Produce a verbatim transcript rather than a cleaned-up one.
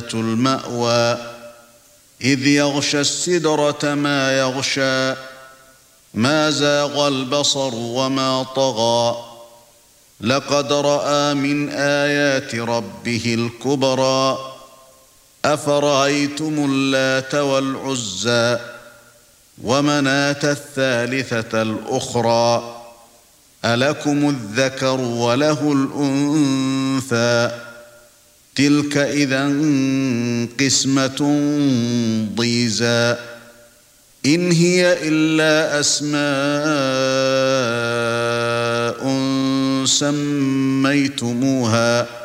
المأوى إذ يغشى السدرة ما يغشى ما زاغ البصر وما طغى لقد رأى من آيات ربه الكبرى أفرأيتم اللات والعزى ومناة الثالثة الأخرى ألكم الذكر وله الأنثى تلك إذا قسمة ضيزى إن هي إلا أسماء سميتموها